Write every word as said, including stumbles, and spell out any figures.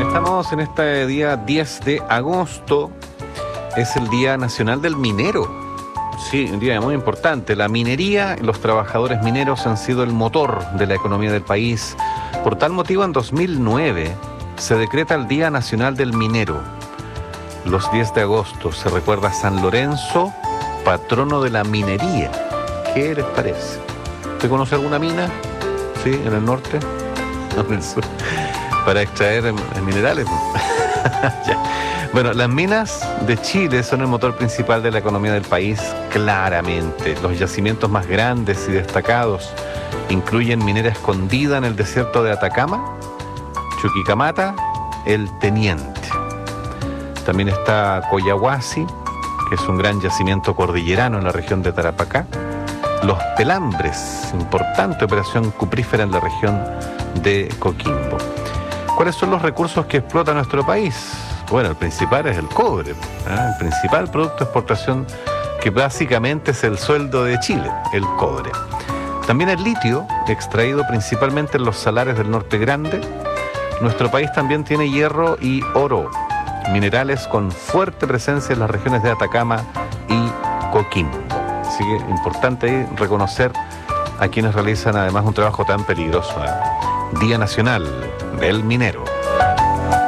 Estamos en este día diez de agosto, es el Día Nacional del Minero. Sí, un día muy importante. La minería y los trabajadores mineros han sido el motor de la economía del país. Por tal motivo, en dos mil nueve se decreta el Día Nacional del Minero. Los diez de agosto se recuerda a San Lorenzo, patrono de la minería. ¿Qué les parece? ¿Usted conoce alguna mina? ¿Sí? ¿En el norte? No, en el sur. Para extraer minerales. Ya. Bueno, las minas de Chile son el motor principal de la economía del país, claramente. Los yacimientos más grandes y destacados incluyen Minera Escondida en el desierto de Atacama, Chuquicamata, El Teniente. También está Collahuasi, que es un gran yacimiento cordillerano en la región de Tarapacá. Los Pelambres, importante operación cuprífera en la región de Coquimbo. ¿Cuáles son los recursos que explota nuestro país? Bueno, el principal es el cobre, ¿eh? El principal producto de exportación que básicamente es el sueldo de Chile, el cobre. También el litio, extraído principalmente en los salares del Norte Grande. Nuestro país también tiene hierro y oro, minerales con fuerte presencia en las regiones de Atacama y Coquimbo. Así que es importante reconocer a quienes realizan además un trabajo tan peligroso, ¿eh? Día Nacional del Minero.